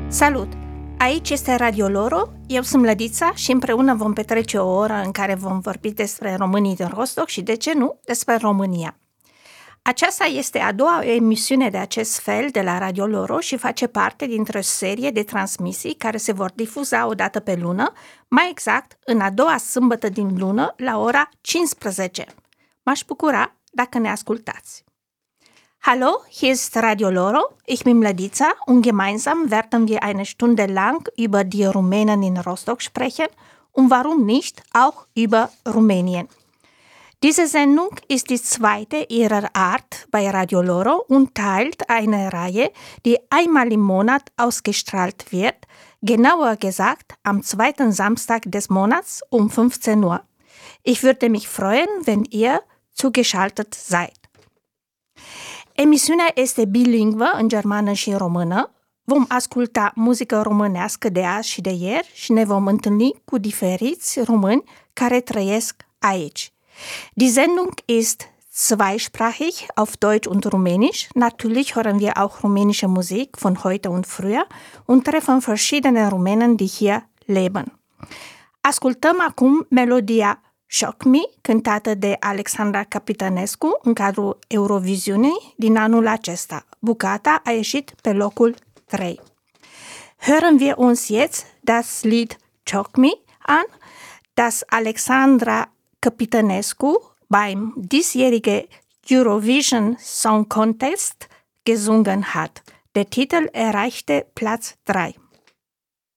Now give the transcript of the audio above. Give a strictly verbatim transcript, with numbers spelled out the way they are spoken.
Salut! Aici este Radio Loro, eu sunt Mlădița și împreună vom petrece o oră în care vom vorbi despre românii din Rostock și, de ce nu, despre România. Aceasta este a doua emisiune de acest fel de la Radio Loro și face parte dintr-o serie de transmisii care se vor difuza o dată pe lună, mai exact în a doua sâmbătă din lună la ora cincisprezece. M-aș bucura dacă ne ascultați. Hallo, hier ist Radio Loro, ich bin Mlădița und gemeinsam werden wir eine Stunde lang über die Rumänen in Rostock sprechen und warum nicht auch über Rumänien. Diese Sendung ist die zweite ihrer Art bei Radio Loro und teilt eine Reihe, die einmal im Monat ausgestrahlt wird, genauer gesagt am zweiten Samstag des Monats um fünfzehn Uhr. Ich würde mich freuen, wenn ihr zugeschaltet seid. Emisiunea este bilingvă în germană și română. Vom asculta muzică românească de azi și de ieri și ne vom întâlni cu diferiți români care trăiesc aici. Die Sendung ist zweisprachig auf Deutsch und Rumänisch. Natürlich hören wir auch rumänische Musik von heute und früher und treffen verschiedene Rumänen, die hier leben. Ascultăm acum melodia Shock Me, cântată de Alexandra Capitanescu în cadrul Eurovisionei din anul acesta. Bucata a ieșit pe locul trei. Hören wir uns jetzt das Lied Shock Me an, das Alexandra Capitanescu beim diesjährigen Eurovision Song Contest gesungen hat. Der Titel erreichte Platz drei.